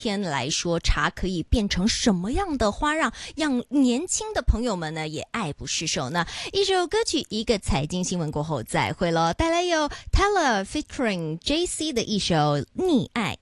天来说，茶可以变成什么样的花样，让年轻的朋友们呢也爱不释手呢？一首歌曲，一个财经新闻过后再会咯，带来有 Taylor featuring JC 的一首《溺爱》。